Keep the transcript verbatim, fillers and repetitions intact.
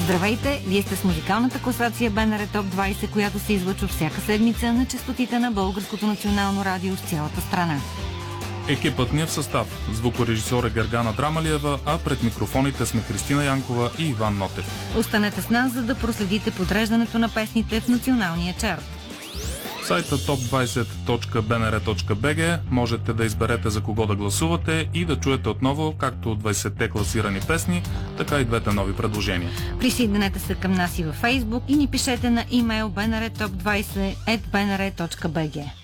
Здравейте, вие сте с музикалната класация БНР Топ двайсет, която се излъчва всяка седмица на честотите на Българското национално радио в цялата страна. Екипът ни е в състав. Звукорежисьор е Гергана Драмалиева, а пред микрофоните сме Кристина Янкова и Иван Нотев. Останете с нас, за да проследите подреждането на песните в националния чарт. В сайта топ двайсет точка б н р точка б г можете да изберете за кого да гласувате и да чуете отново както двайсетте класирани песни, така и двете нови предложения. Присъединете се към нас и във Фейсбук и ни пишете на имейл б н р топ двайсет ет б н р точка б г.